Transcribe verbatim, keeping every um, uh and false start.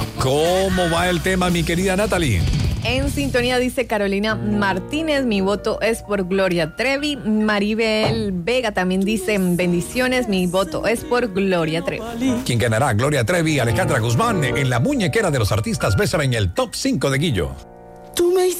¿Cómo va el tema, mi querida Natalie? En sintonía dice Carolina Martínez, mi voto es por Gloria Trevi. Maribel Vega también dice, bendiciones, mi voto es por Gloria Trevi. ¿Quién ganará? Gloria Trevi, Alejandra Guzmán, en la muñequera de los artistas Bésame en el top cinco de Guillo. Tú me